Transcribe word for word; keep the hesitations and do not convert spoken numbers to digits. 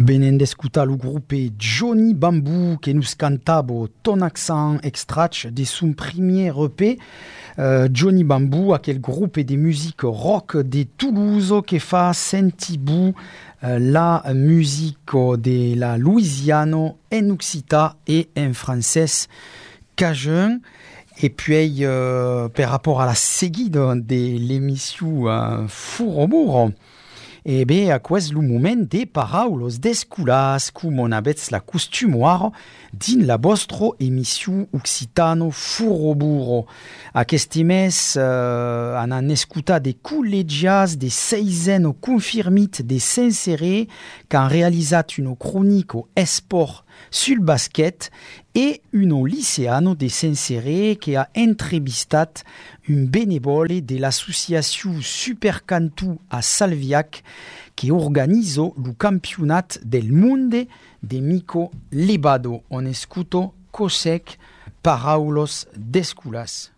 Venendo escutar o grupo Johnny Bamboo que nos cantava Ton Accent extrait de son premier E P. Uh, Johnny Bamboo, aquel groupe de musique rock de Toulouse que fa sentir uh, la musique de la Louisiane en occitan et en français cajun. Et puis, uh, par rapport à la seguide de l'émission uh, Furobur, e bé, a quest lo moment de paraules d'esculas com on avets la costumoire din la vostra emission occitano Furoburo. Aquest mes uh, an an escutat de col·legiats de seizen confirmit de Saint-Céré qu'han realizat une chronique au esport sul basket et une lycéano de Saint-Céré qui a entrevistat un bénévole de l'association Supercantu a Salviac qui organise le campionat del monde de Mico Levado. On escuto cosec paraulos d'esculas.